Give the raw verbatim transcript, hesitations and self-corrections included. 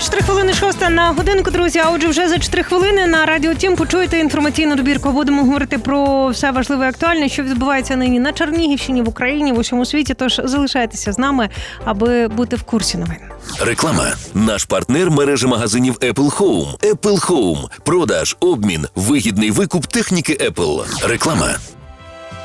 двадцять чотири хвилини шоста на годинку, друзі. А отже, вже за чотири хвилини на Радіо Тім почуєте інформаційну добірку. Будемо говорити про все важливе і актуальне, що відбувається нині на Чернігівщині, в Україні, в усьому світі. Тож залишайтеся з нами, аби бути в курсі новин. Реклама. Наш партнер – мережа магазинів Apple Home. Apple Home. Продаж, обмін, вигідний викуп техніки Apple. Реклама.